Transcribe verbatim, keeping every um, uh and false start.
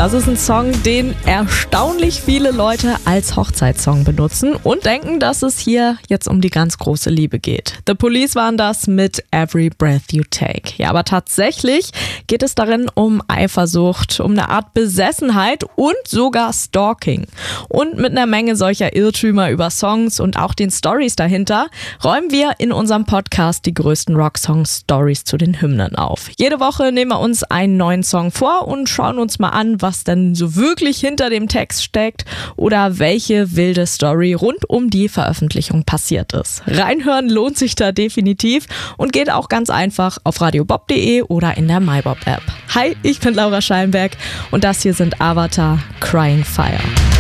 Das ist ein Song, den erstaunlich viele Leute als Hochzeitssong benutzen und denken, dass es hier jetzt um die ganz große Liebe geht. The Police waren das mit Every Breath You Take. Ja, aber tatsächlich geht es darin um Eifersucht, um eine Art Besessenheit und sogar Stalking. Und mit einer Menge solcher Irrtümer über Songs und auch den Stories dahinter räumen wir in unserem Podcast die größten Rocksong-Stories zu den Hymnen auf. Jede Woche nehmen wir uns einen neuen Song vor und schauen uns mal an, was denn so wirklich hinter dem Text steckt oder welche wilde Story rund um die Veröffentlichung passiert ist. Reinhören lohnt sich da definitiv und geht auch ganz einfach auf radiobob punkt de oder in der MyBob-App. Hi, ich bin Laura Schallenberg und das hier sind Avatar Crying Fire.